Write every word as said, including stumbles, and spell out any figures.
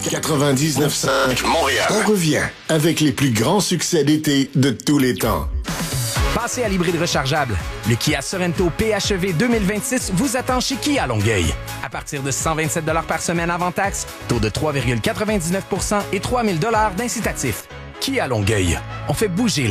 quatre-vingt-dix-neuf cinq Montréal. On revient avec les plus grands succès d'été de tous les temps. Passez à l'hybride rechargeable. Le Kia Sorento P H E V deux mille vingt-six vous attend chez Kia Longueuil. À partir de cent vingt-sept dollars par semaine avant taxe, taux de trois virgule quatre-vingt-dix-neuf pour cent et trois mille dollars d'incitatif. Kia Longueuil. On fait bouger la